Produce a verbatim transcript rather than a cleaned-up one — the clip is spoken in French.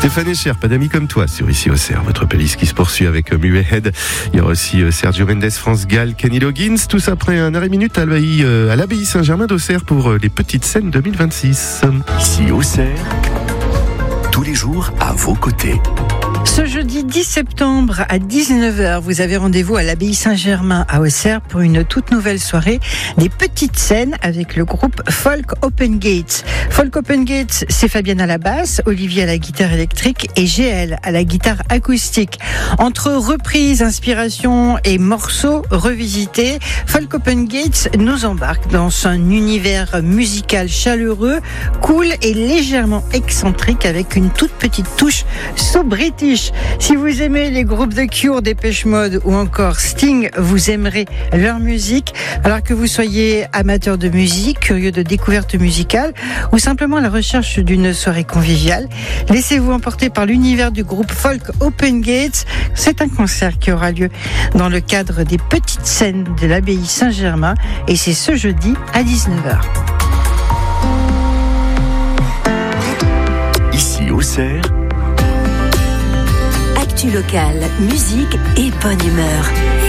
Stéphane Echer, pas d'amis comme toi sur Ici Auxerre. Votre playlist qui se poursuit avec Mue Head. Il y aura aussi Sergio Mendes, France Gall, Kenny Loggins. Tout ça après un heure et minute à l'abbaye, à l'abbaye Saint-Germain d'Auxerre pour les petites scènes deux mille vingt-six. Ici Auxerre, tous les jours à vos côtés. Ce jeudi dix septembre à dix-neuf heures, vous avez rendez-vous à l'abbaye Saint-Germain à Auxerre pour une toute nouvelle soirée des petites scènes avec le groupe Folk Open Gates. Folk Open Gates, c'est Fabienne à la basse, Olivier à la guitare électrique et G L à la guitare acoustique. Entre reprises, inspirations et morceaux revisités, Folk Open Gates nous embarque dans un univers musical chaleureux, cool et légèrement excentrique avec une toute petite touche so british. Si vous aimez les groupes de Cure, Dépêche Mode ou encore Sting, vous aimerez leur musique. Alors que vous soyez amateur de musique, curieux de découverte musicale ou simplement à la recherche d'une soirée conviviale, laissez-vous emporter par l'univers du groupe Folk Open Gates. C'est un concert qui aura lieu dans le cadre des petites scènes de l'abbaye Saint-Germain et c'est ce jeudi à dix-neuf heures. Ici Auxerre, actu locale, musique et bonne humeur.